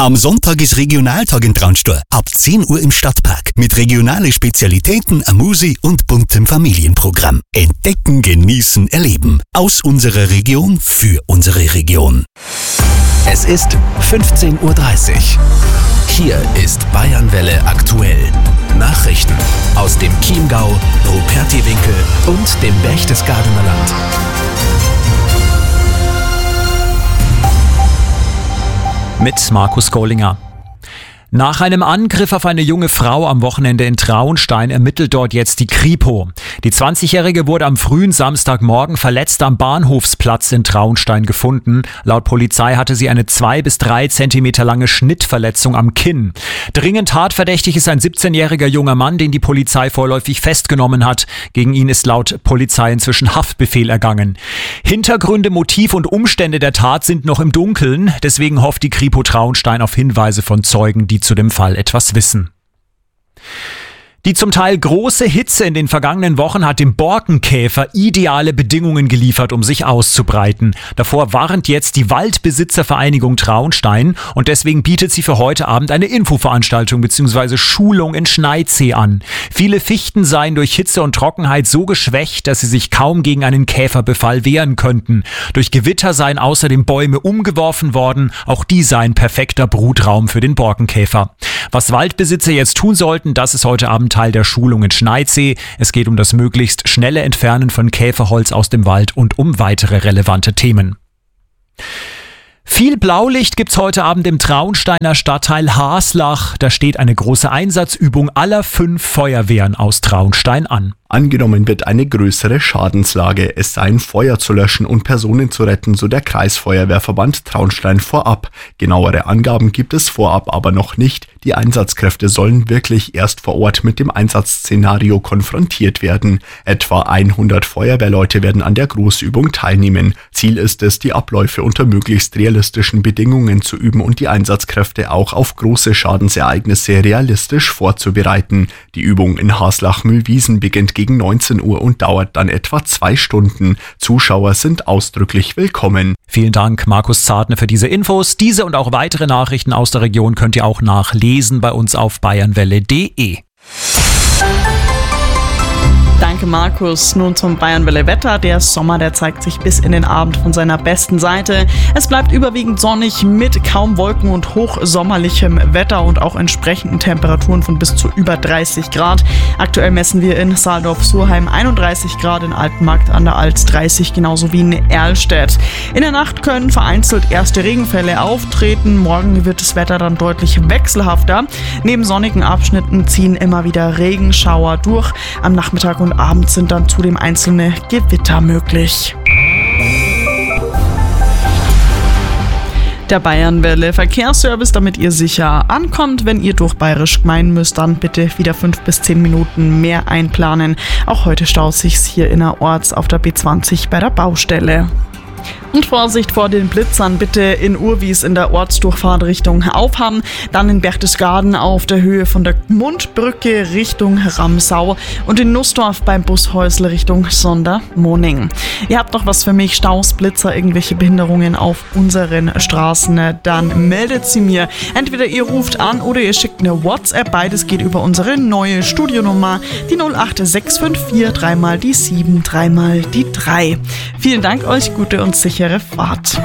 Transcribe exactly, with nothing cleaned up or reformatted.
Am Sonntag ist Regionaltag in Traunstein. Ab zehn Uhr im Stadtpark. Mit regionalen Spezialitäten, Amusi und buntem Familienprogramm. Entdecken, genießen, erleben. Aus unserer Region für unsere Region. Es ist fünfzehn Uhr dreißig. Hier ist Bayernwelle aktuell. Nachrichten aus dem Chiemgau, Rupertiwinkel und dem Berchtesgadener Land. Mit Markus Kohlinger. Nach einem Angriff auf eine junge Frau am Wochenende in Traunstein ermittelt dort jetzt die Kripo. Die zwanzigjährige wurde am frühen Samstagmorgen verletzt am Bahnhofsplatz in Traunstein gefunden. Laut Polizei hatte sie eine zwei bis drei Zentimeter lange Schnittverletzung am Kinn. Dringend tatverdächtig ist ein siebzehnjähriger junger Mann, den die Polizei vorläufig festgenommen hat. Gegen ihn ist laut Polizei inzwischen Haftbefehl ergangen. Hintergründe, Motiv und Umstände der Tat sind noch im Dunkeln. Deswegen hofft die Kripo Traunstein auf Hinweise von Zeugen, die zu dem Fall etwas wissen. Die zum Teil große Hitze in den vergangenen Wochen hat dem Borkenkäfer ideale Bedingungen geliefert, um sich auszubreiten. Davor warnt jetzt die Waldbesitzervereinigung Traunstein und deswegen bietet sie für heute Abend eine Infoveranstaltung bzw. Schulung in Schneizee an. Viele Fichten seien durch Hitze und Trockenheit so geschwächt, dass sie sich kaum gegen einen Käferbefall wehren könnten. Durch Gewitter seien außerdem Bäume umgeworfen worden, auch die seien perfekter Brutraum für den Borkenkäfer. Was Waldbesitzer jetzt tun sollten, das ist heute Abend Teil der Schulung in Schneizee. Es geht um das möglichst schnelle Entfernen von Käferholz aus dem Wald und um weitere relevante Themen. Viel Blaulicht gibt's heute Abend im Traunsteiner Stadtteil Haslach. Da steht eine große Einsatzübung aller fünf Feuerwehren aus Traunstein an. Angenommen wird eine größere Schadenslage. Es seien Feuer zu löschen und Personen zu retten, so der Kreisfeuerwehrverband Traunstein vorab. Genauere Angaben gibt es vorab aber noch nicht. Die Einsatzkräfte sollen wirklich erst vor Ort mit dem Einsatzszenario konfrontiert werden. Etwa hundert Feuerwehrleute werden an der Großübung teilnehmen. Ziel ist es, die Abläufe unter möglichst realistischen Bedingungen zu üben und die Einsatzkräfte auch auf große Schadensereignisse realistisch vorzubereiten. Die Übung in Haslach-Mühlwiesen beginnt gegen neunzehn Uhr und dauert dann etwa zwei Stunden. Zuschauer sind ausdrücklich willkommen. Vielen Dank, Markus Zartner, für diese Infos. Diese und auch weitere Nachrichten aus der Region könnt ihr auch nachlesen bei uns auf bayernwelle punkt de. Danke, Markus. Nun zum Bayernwelle Wetter. Der Sommer, der zeigt sich bis in den Abend von seiner besten Seite. Es bleibt überwiegend sonnig mit kaum Wolken und hochsommerlichem Wetter und auch entsprechenden Temperaturen von bis zu über dreißig Grad. Aktuell messen wir in Saaldorf-Surheim einunddreißig Grad, in Altenmarkt an der Alz dreißig, genauso wie in Erlstedt. In der Nacht können vereinzelt erste Regenfälle auftreten. Morgen wird das Wetter dann deutlich wechselhafter. Neben sonnigen Abschnitten ziehen immer wieder Regenschauer durch. Am Nachmittag und abends sind dann zudem einzelne Gewitter möglich. Der Bayernwelle Verkehrsservice, damit ihr sicher ankommt. Wenn ihr durch Bayerisch Gmein müsst, dann bitte wieder fünf bis zehn Minuten mehr einplanen. Auch heute staut sich's hier innerorts auf der B zwanzig bei der Baustelle. Und Vorsicht vor den Blitzern, bitte in Urwies in der Ortsdurchfahrt Richtung Aufhaben, dann in Berchtesgaden auf der Höhe von der Mundbrücke Richtung Ramsau und in Nussdorf beim Bushäusl Richtung Sondermoning. Ihr habt noch was für mich, Staus, Blitzer, irgendwelche Behinderungen auf unseren Straßen, dann meldet sie mir. Entweder ihr ruft an oder ihr schickt eine WhatsApp, beides geht über unsere neue Studionummer, die null acht sechs fünf vier drei mal die sieben, drei mal die drei. Vielen Dank euch, gute und sichere Fahrt.